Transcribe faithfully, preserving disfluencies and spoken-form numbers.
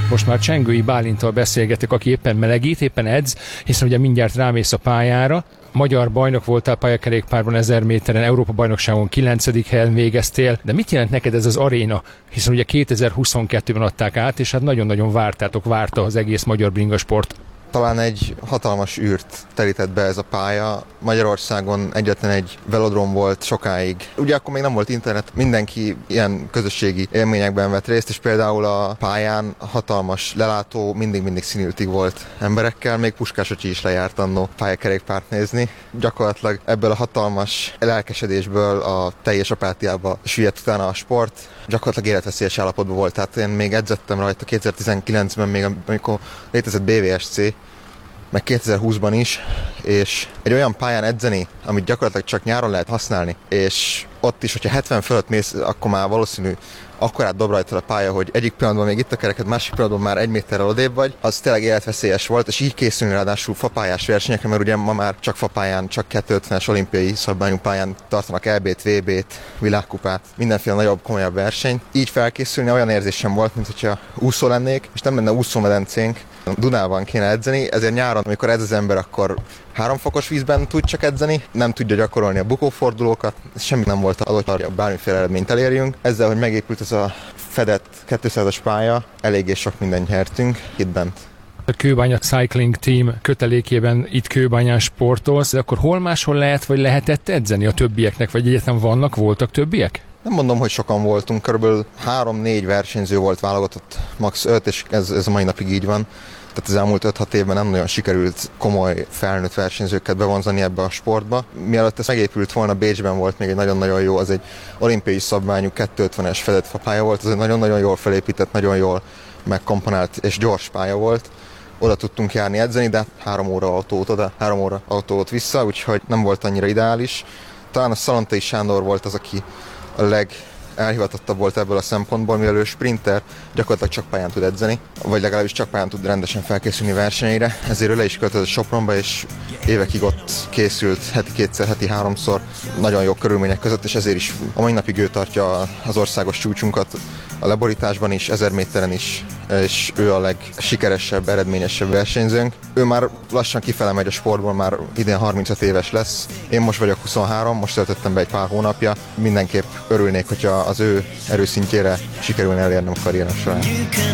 Most már Csengői Bálinttal beszélgetek, aki éppen melegít, éppen edz, hiszen ugye mindjárt rámész a pályára. Magyar bajnok voltál pályakerékpárban ezer méteren, Európa-bajnokságon kilencedik helyen végeztél, de mit jelent neked ez az aréna? Hiszen ugye kétezer-huszonkettőben adták át, és hát nagyon-nagyon vártátok, várta az egész magyar bringasport. Talán egy hatalmas űrt terített be ez a pálya. Magyarországon egyetlen egy velodrom volt sokáig. Ugye akkor még nem volt internet, mindenki ilyen közösségi élményekben vett részt, és például a pályán hatalmas lelátó, mindig-mindig színültig volt emberekkel, még Puskás öcsi is lejárt annó pályakerékpárt nézni. Gyakorlatilag ebből a hatalmas lelkesedésből a teljes apátiába süllyedt utána a sport. Gyakorlatilag életveszélyes állapotban volt, tehát én még edzettem rajta kétezer-tizenkilencben, még amikor létezett bé vé es cé, meg kétezer-húszban is, és egy olyan pályán edzeni, amit gyakorlatilag csak nyáron lehet használni, és ott is, hogyha hetven fölött mész, akkor már valószínű akkorát dob rajta a pálya, hogy egyik pillanatban még itt a kereked, másik pillanatban már egy méterrel odébb vagy, az tényleg életveszélyes volt, és így készülni ráadásul fapályás versenyekre, mert ugye ma már csak fapályán, csak kétszázötvenes olimpiai szabványú pályán tartanak é bét, vé bét, világkupát, mindenféle nagyobb, komolyabb verseny. Így felkészülni olyan érzésem volt, mint hogyha úszó lennék, és nem lenne úszómedencénk, Dunában kéne edzeni, ezért nyáron, amikor edz az ember, akkor három fokos vízben tud csak edzeni, nem tudja gyakorolni a bukófordulókat, semmi nem volt adott arra, hogy bármiféle eredményt elérjünk. Ezzel, hogy megépült ez a fedett kétszázas pálya, eléggé sok mindent nyertünk itt bent. A Kőbánya Cycling Team kötelékében itt Kőbányán sportolsz, de akkor hol máshol lehet, vagy lehetett edzeni a többieknek, vagy egyáltalán vannak, voltak többiek? Nem mondom, hogy sokan voltunk, körülbelül három-négy versenyző volt válogatott, max. öt, és ez, ez a mai napig így van. Tehát az elmúlt öt-hat évben nem nagyon sikerült komoly felnőtt versenyzőket bevonzani ebbe a sportba. Mielőtt ez megépült volna, Bécsben volt még egy nagyon-nagyon jó, az egy olimpiai szabványú kétszázötvenes fedett fapálya volt, az egy nagyon-nagyon jól felépített, nagyon jól megkomponált és gyors pálya volt. Oda tudtunk járni edzeni, de három óra autót oda, három óra autót vissza, úgyhogy nem volt annyira ideális. Talán a Szalontai Sándor volt az, aki a legelhivatottabb volt ebből a szempontból, mivel ő sprinter, gyakorlatilag csak pályán tud edzeni, vagy legalábbis csak pályán tud rendesen felkészülni versenyeire. Ezért ő le is költözött Sopronba, és évekig ott készült heti kétszer, heti háromszor, nagyon jó körülmények között, és ezért is a mai napig ő tartja az országos csúcsunkat a leborításban is, ezer méteren is, és ő a legsikeresebb, eredményesebb versenyzőnk. Ő már lassan kifele megy a sportból, már idén harmincöt éves lesz. Én most vagyok huszonhárom, most töltöttem be egy pár hónapja. Mindenképp örülnék, hogyha az ő erőszintjére sikerülne elérnem a karrierem során.